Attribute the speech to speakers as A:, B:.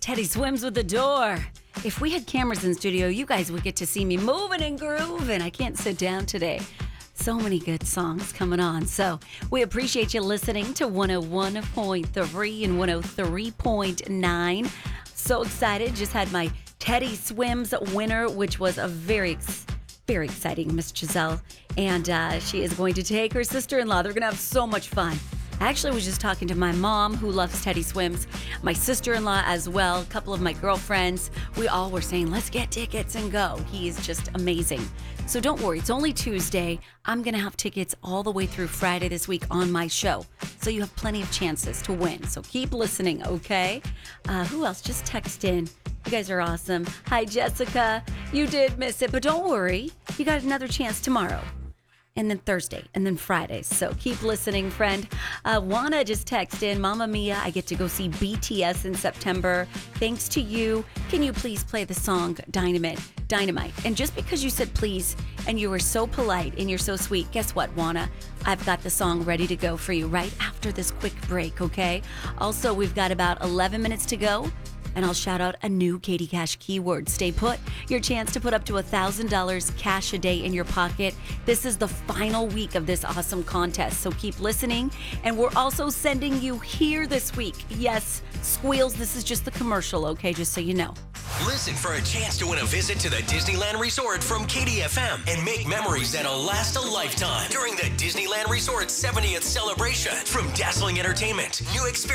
A: Teddy Swims with the door. If we had cameras in studio, you guys would get to see me moving and grooving. I can't sit down today. So many good songs coming on. So we appreciate you listening to 101.3 and 103.9. So excited. Just had my Teddy Swims winner, which was a very exciting, Miss Giselle. And she is going to take her sister-in-law. They're going to have so much fun. I actually was just talking to my mom, who loves Teddy Swims, my sister-in-law as well, a couple of my girlfriends. We all were saying, let's get tickets and go. He is just amazing. So don't worry, it's only Tuesday. I'm going to have tickets all the way through Friday this week on my show. So you have plenty of chances to win. So keep listening, okay? Who else? Just text in. You guys are awesome. Hi, Jessica. You did miss it, but don't worry. You got another chance tomorrow. And then Thursday, and then Friday. So keep listening, friend. Juana just texted in, Mamma Mia, I get to go see BTS in September. Thanks to you. Can you please play the song Dynamite? And just because you said please, and you were so polite, and you're so sweet, guess what, Juana? I've got the song ready to go for you right after this quick break, okay? Also, we've got about 11 minutes to go. And I'll shout out a new Katie Cash keyword. Stay put. Your chance to put up to $1,000 cash a day in your pocket. This is the final week of this awesome contest, so keep listening. And we're also sending you here this week. Yes, Squeals, this is just the commercial, okay? Just so you know.
B: Listen for a chance to win a visit to the Disneyland Resort from KDFM and make memories that'll last a lifetime during the Disneyland Resort's 70th celebration. From dazzling entertainment, new experiences,